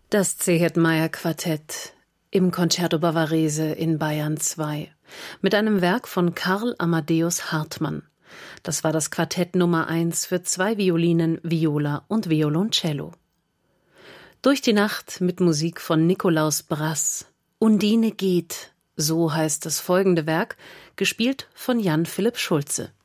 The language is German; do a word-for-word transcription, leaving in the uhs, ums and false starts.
Das C. Hetmeier-Quartett im Concerto Bavarese in Bayern zwei mit einem Werk von Karl Amadeus Hartmann. Das war das Quartett Nummer eins für zwei Violinen, Viola und Violoncello. Durch die Nacht mit Musik von Nikolaus Brass. Undine geht, so heißt das folgende Werk, gespielt von Jan Philipp Schulze.